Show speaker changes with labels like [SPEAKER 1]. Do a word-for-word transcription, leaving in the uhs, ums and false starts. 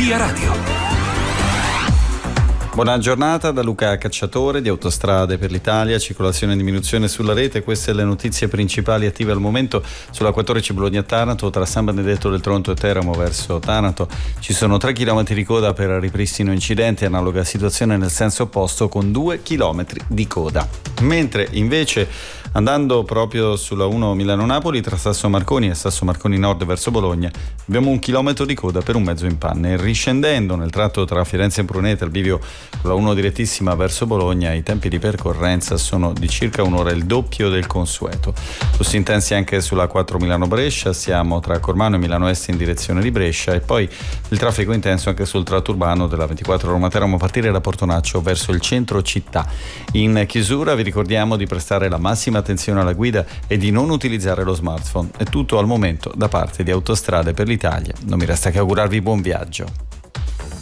[SPEAKER 1] Via Radio.
[SPEAKER 2] Buona giornata da Luca Cacciatore di Autostrade per l'Italia, circolazione in diminuzione sulla rete. Queste le notizie principali attive al momento sulla quattordici Bologna-Taranto tra San Benedetto del Tronto e Teramo verso Taranto. Ci sono tre chilometri di coda per ripristino incidente, analoga situazione nel senso opposto con due chilometri di coda. Mentre invece andando proprio sulla uno Milano-Napoli tra Sasso Marconi e Sasso Marconi Nord verso Bologna abbiamo un chilometro di coda per un mezzo in panne. E riscendendo nel tratto tra Firenze e Prunete al bivio con la uno direttissima verso Bologna i tempi di percorrenza sono di circa un'ora, il doppio del consueto. Flussi intensi anche sulla quattro Milano-Brescia, siamo tra Cormano e Milano Est in direzione di Brescia, e poi il traffico intenso anche sul tratto urbano della ventiquattro Roma-Teramo a partire da Portonaccio verso il centro città. In chiusura vi ricordiamo di prestare la massima attenzione alla guida e di non utilizzare lo smartphone. È tutto al momento da parte di Autostrade per l'Italia. Non mi resta che augurarvi buon viaggio.